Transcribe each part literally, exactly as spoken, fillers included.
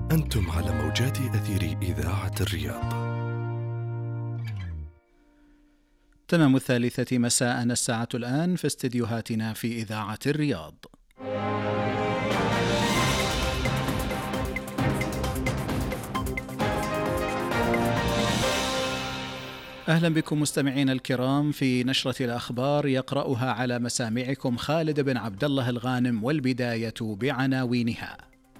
أنتم على موجات أثير إذاعة الرياض. تمام الثالثة مساء الساعة الآن في استديوهاتنا في إذاعة الرياض. أهلا بكم مستمعين الكرام في نشرة الأخبار يقرأها على مسامعكم خالد بن عبد الله الغانم، والبداية بعناوينها.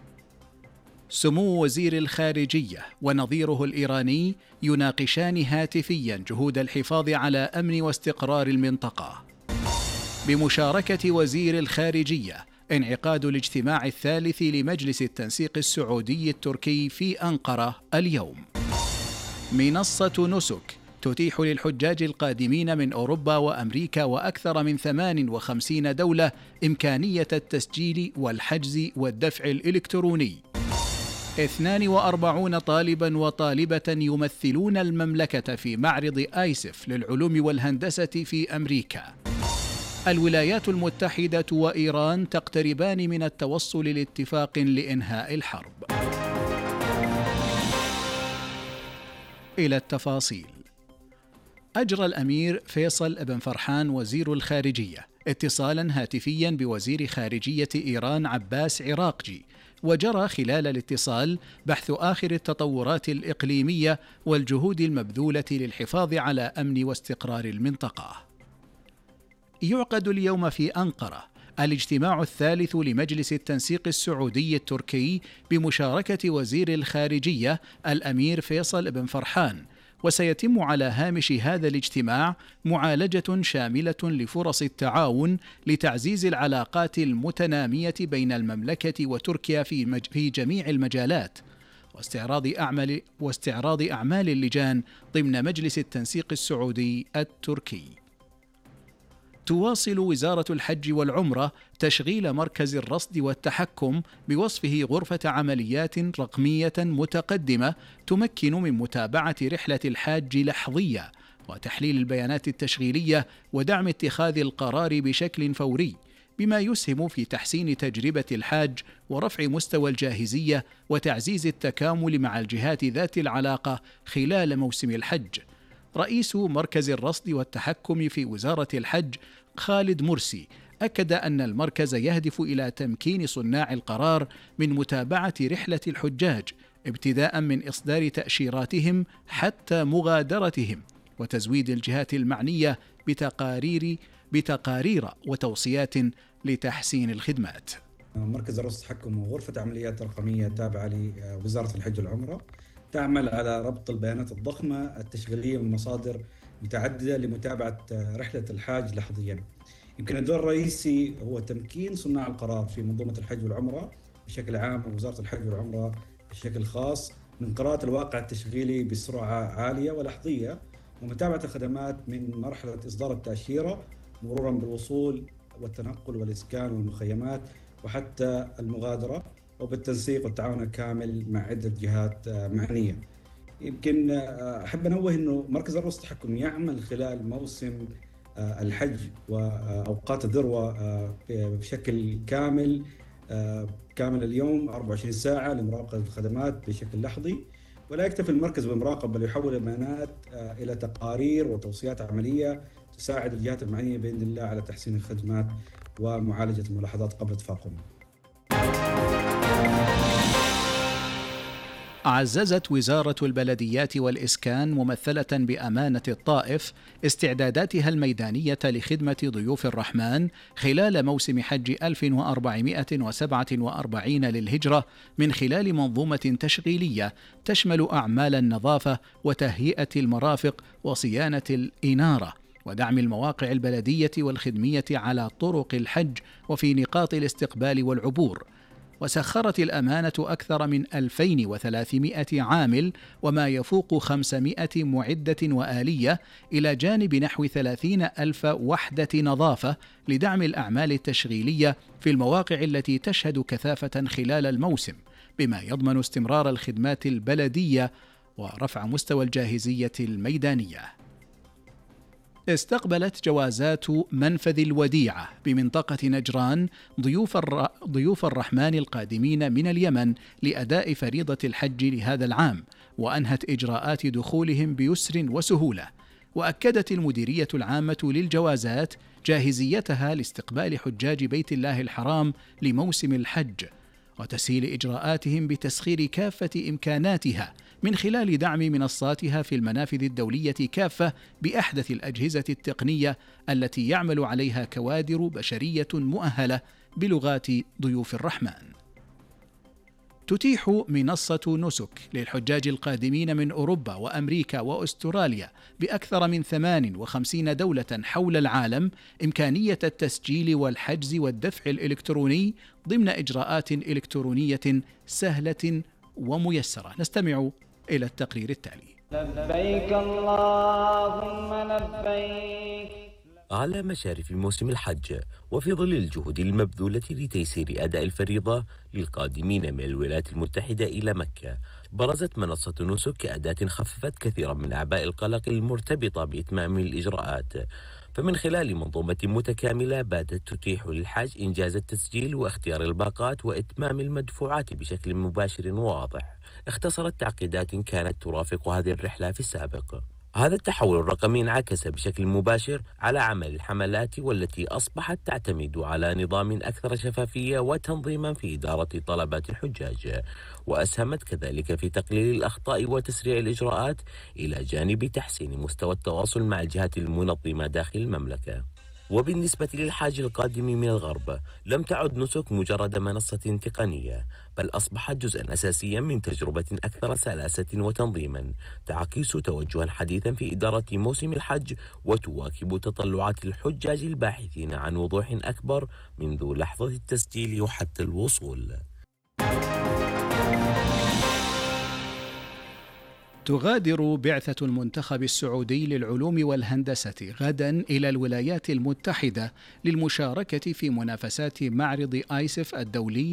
سمو وزير الخارجية ونظيره الإيراني يناقشان هاتفيا جهود الحفاظ على أمن واستقرار المنطقة. بمشاركة وزير الخارجية انعقاد الاجتماع الثالث لمجلس التنسيق السعودي التركي في أنقرة اليوم. منصة نسك تتيح للحجاج القادمين من أوروبا وأمريكا وأكثر من ثمان وخمسين دولة إمكانية التسجيل والحجز والدفع الإلكتروني. اثنان وأربعين طالبا وطالبة يمثلون المملكة في معرض آيسف للعلوم والهندسة في أمريكا. الولايات المتحدة وإيران تقتربان من التوصل لاتفاق لإنهاء الحرب. إلى التفاصيل. أجرى الأمير فيصل بن فرحان وزير الخارجية اتصالا هاتفيا بوزير خارجية إيران عباس عراقجي، وجرى خلال الاتصال بحث آخر التطورات الإقليمية والجهود المبذولة للحفاظ على أمن واستقرار المنطقة. يعقد اليوم في أنقرة الاجتماع الثالث لمجلس التنسيق السعودي التركي بمشاركة وزير الخارجية الأمير فيصل بن فرحان، وسيتم على هامش هذا الاجتماع معالجة شاملة لفرص التعاون لتعزيز العلاقات المتنامية بين المملكة وتركيا في, مج... في جميع المجالات، واستعراض أعمال واستعراض أعمال اللجان ضمن مجلس التنسيق السعودي التركي. تواصل وزارة الحج والعمرة تشغيل مركز الرصد والتحكم بوصفه غرفة عمليات رقمية متقدمة تمكن من متابعة رحلة الحاج لحظية وتحليل البيانات التشغيلية ودعم اتخاذ القرار بشكل فوري، بما يسهم في تحسين تجربة الحاج ورفع مستوى الجاهزية وتعزيز التكامل مع الجهات ذات العلاقة خلال موسم الحج. رئيس مركز الرصد والتحكم في وزارة الحج خالد مرسي أكد أن المركز يهدف إلى تمكين صناع القرار من متابعة رحلة الحجاج ابتداء من إصدار تأشيراتهم حتى مغادرتهم، وتزويد الجهات المعنية بتقارير بتقارير وتوصيات لتحسين الخدمات. مركز الرصد والتحكم وغرفة عمليات رقمية تابعة لوزارة الحج والعمرة تعمل على ربط البيانات الضخمة التشغيلية من مصادر متعددة لمتابعة رحلة الحاج لحظيا. يمكن الدور الرئيسي هو تمكين صناع القرار في منظومة الحج والعمرة بشكل عام ووزارة الحج والعمرة بشكل خاص من قراءة الواقع التشغيلي بسرعة عالية ولحظية، ومتابعة الخدمات من مرحلة إصدار التأشيرة مرورا بالوصول والتنقل والإسكان والمخيمات وحتى المغادرة، وبالتنسيق والتعاون الكامل مع عدة جهات معنية. يمكن أحب أنوه أنه مركز الرصد والتحكم يعمل خلال موسم الحج وأوقات الذروة بشكل كامل كامل اليوم أربعة وعشرين ساعة لمراقبة الخدمات بشكل لحظي، ولا يكتفي المركز بالمراقبة بل يحول البيانات إلى تقارير وتوصيات عملية تساعد الجهات المعنية بإذن الله على تحسين الخدمات ومعالجة الملاحظات قبل تفاقمها. عززت وزارة البلديات والإسكان ممثلة بأمانة الطائف استعداداتها الميدانية لخدمة ضيوف الرحمن خلال موسم حج ألف وأربعمائة وسبعة وأربعين للهجرة من خلال منظومة تشغيلية تشمل أعمال النظافة وتهيئة المرافق وصيانة الإنارة ودعم المواقع البلدية والخدمية على طرق الحج وفي نقاط الاستقبال والعبور. وسخرت الأمانة أكثر من ألفين وثلاثمائة عامل وما يفوق خمسمائة معدة وآلية إلى جانب نحو ثلاثين ألف وحدة نظافة لدعم الأعمال التشغيلية في المواقع التي تشهد كثافة خلال الموسم، بما يضمن استمرار الخدمات البلدية ورفع مستوى الجاهزية الميدانية. استقبلت جوازات منفذ الوديعة بمنطقة نجران ضيوف, الر... ضيوف الرحمن القادمين من اليمن لأداء فريضة الحج لهذا العام، وأنهت إجراءات دخولهم بيسر وسهولة. وأكدت المديرية العامة للجوازات جاهزيتها لاستقبال حجاج بيت الله الحرام لموسم الحج، وتسهيل إجراءاتهم بتسخير كافة إمكاناتها من خلال دعم منصاتها في المنافذ الدولية كافة بأحدث الأجهزة التقنية التي يعمل عليها كوادر بشرية مؤهلة بلغات ضيوف الرحمن. تتيح منصة نسك للحجاج القادمين من أوروبا وأمريكا وأستراليا بأكثر من ثمان وخمسين دولة حول العالم إمكانية التسجيل والحجز والدفع الإلكتروني ضمن إجراءات إلكترونية سهلة وميسرة. نستمع إلى التقرير التالي. لبيك اللهم لبيك. على مشارف موسم الحج وفي ظل الجهود المبذولة لتيسير أداء الفريضة للقادمين من الولايات المتحدة إلى مكة، برزت منصة نسك كأداة خففت كثيرا من أعباء القلق المرتبطة بإتمام الإجراءات. فمن خلال منظومة متكاملة باتت تتيح للحاج إنجاز التسجيل واختيار الباقات وإتمام المدفوعات بشكل مباشر وواضح، اختصرت تعقيدات كانت ترافق هذه الرحلة في السابق. هذا التحول الرقمي انعكس بشكل مباشر على عمل الحملات، والتي أصبحت تعتمد على نظام أكثر شفافية وتنظيما في إدارة طلبات الحجاج، وأسهمت كذلك في تقليل الأخطاء وتسريع الإجراءات إلى جانب تحسين مستوى التواصل مع الجهات المنظمة داخل المملكة. وبالنسبة للحاج القادم من الغرب، لم تعد نسك مجرد منصة تقنية، بل أصبحت جزءا أساسيا من تجربة أكثر سلاسة وتنظيما، تعكس توجها حديثا في إدارة موسم الحج وتواكب تطلعات الحجاج الباحثين عن وضوح أكبر منذ لحظة التسجيل وحتى الوصول. تغادر بعثة المنتخب السعودي للعلوم والهندسة غدا إلى الولايات المتحدة للمشاركة في منافسات معرض آيسف الدولي